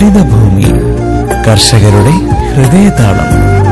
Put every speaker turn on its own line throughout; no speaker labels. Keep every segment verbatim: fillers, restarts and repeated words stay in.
ഹരിതഭൂമി കർഷകരുടെ ഹൃദയതാളം.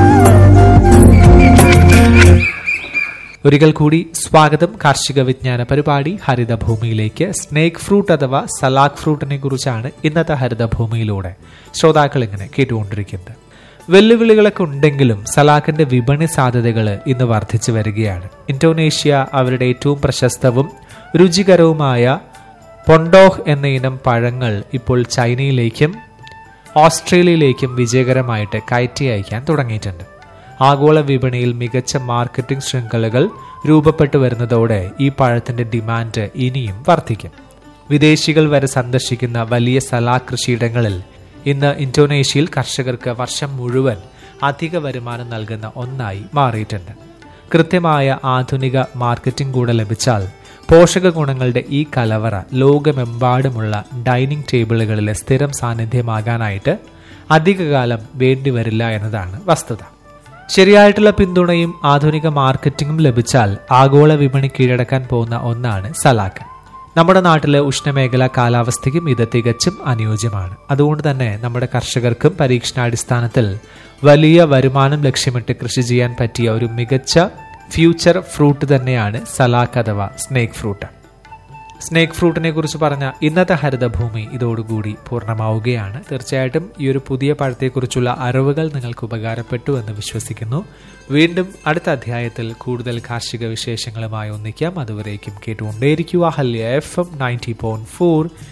ഒരിക്കൽ കൂടി സ്വാഗതം. കാർഷിക വിജ്ഞാന പരിപാടി ഹരിതഭൂമിയിലേക്ക്. സ്നേക്ക് ഫ്രൂട്ട് അഥവാ സലാക് ഫ്രൂട്ടിനെ കുറിച്ചാണ് ഇന്നത്തെ ഹരിതഭൂമിയിലൂടെ ശ്രോതാക്കൾ ഇങ്ങനെ കേട്ടുകൊണ്ടിരിക്കുന്നത്. വെല്ലുവിളികളൊക്കെ ഉണ്ടെങ്കിലും സലാക്കിന്റെ വിപണി സാധ്യതകൾ ഇന്ന് വർദ്ധിച്ചു വരികയാണ്. ഇന്തോനേഷ്യ അവരുടെ ഏറ്റവും പ്രശസ്തവും രുചികരവുമായ പൊണ്ടോഹ് എന്ന ഇനം പഴങ്ങൾ ഇപ്പോൾ ചൈനയിലേക്കും ഓസ്ട്രേലിയയിലേക്കും വിജയകരമായിട്ട് കയറ്റി അയക്കാൻ തുടങ്ങിയിട്ടുണ്ട്. ആഗോള വിപണിയിൽ മികച്ച മാർക്കറ്റിംഗ് ശൃംഖലകൾ രൂപപ്പെട്ടു വരുന്നതോടെ ഈ പഴത്തിന്റെ ഡിമാൻഡ് ഇനിയും വർദ്ധിക്കും. വിദേശികൾ വരെ സന്ദർശിക്കുന്ന വലിയ സലാഡ് കൃഷിയിടങ്ങളിൽ ഇന്ന് ഇന്തോനേഷ്യയിൽ കർഷകർക്ക് വർഷം മുഴുവൻ അധിക വരുമാനം നൽകുന്ന ഒന്നായി മാറിയിട്ടുണ്ട്. കൃത്യമായ ആധുനിക മാർക്കറ്റിംഗ് കൂടെ ലഭിച്ചാൽ പോഷക ഗുണങ്ങളുടെ ഈ കലവറ ലോകമെമ്പാടുമുള്ള ഡൈനിങ് ടേബിളുകളിലെ സ്ഥിരം സാന്നിധ്യമാകാനായിട്ട് അധികകാലം വേണ്ടിവരില്ല എന്നതാണ് വസ്തുത. ശരിയായിട്ടുള്ള പിന്തുണയും ആധുനിക മാർക്കറ്റിംഗും ലഭിച്ചാൽ ആഗോള വിപണി കീഴടക്കാൻ പോകുന്ന ഒന്നാണ് സലാക്ക്. നമ്മുടെ നാട്ടിലെ ഉഷ്ണമേഖലാ കാലാവസ്ഥയ്ക്കും ഇത് തികച്ചും അനുയോജ്യമാണ്. അതുകൊണ്ട് തന്നെ നമ്മുടെ കർഷകർക്കും പരീക്ഷണാടിസ്ഥാനത്തിൽ വലിയ വരുമാനം ലക്ഷ്യമിട്ട് കൃഷി ചെയ്യാൻ പറ്റിയ ഒരു മികച്ച ഫ്യൂച്ചർ ഫ്രൂട്ട് തന്നെയാണ് സലാക്ക് അഥവാ സ്നേക്ക് ഫ്രൂട്ട്. സ്നേക്ക് ഫ്രൂട്ടിനെ കുറിച്ച് പറഞ്ഞ ഇന്നത്തെ ഹരിതഭൂമി ഇതോടുകൂടി പൂർണ്ണമാവുകയാണ്. തീർച്ചയായിട്ടും ഈ ഒരു പുതിയ പഴത്തെക്കുറിച്ചുള്ള അറിവുകൾ നിങ്ങൾക്ക് ഉപകാരപ്പെട്ടു എന്ന് വിശ്വസിക്കുന്നു. വീണ്ടും അടുത്ത അധ്യായത്തിൽ കൂടുതൽ കാർഷിക വിശേഷങ്ങളുമായി ഒന്നിക്കാം. അതുവരേക്കും കേട്ടുകൊണ്ടേയിരിക്കുക ഹല്യ F M ninety point four